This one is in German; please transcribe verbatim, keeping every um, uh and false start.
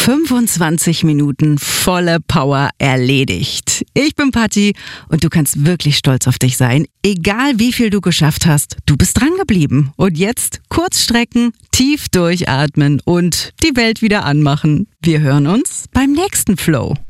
fünfundzwanzig Minuten volle Power erledigt. Ich bin Patti und du kannst wirklich stolz auf dich sein. Egal wie viel du geschafft hast, du bist dran geblieben. Und jetzt kurz strecken, tief durchatmen und die Welt wieder anmachen. Wir hören uns beim nächsten Flow.